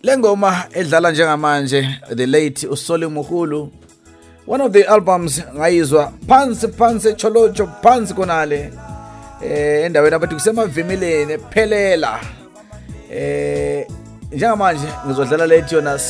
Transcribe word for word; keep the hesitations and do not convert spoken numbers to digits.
Lengoma edlala njengamanje the late uSoli Muhulu, one of the albums ngayizwa phansi phansi cholocho phansi konale eh endaweni abathi kusemavimeleni phelela eh njengamanje ngizodlala lethi yona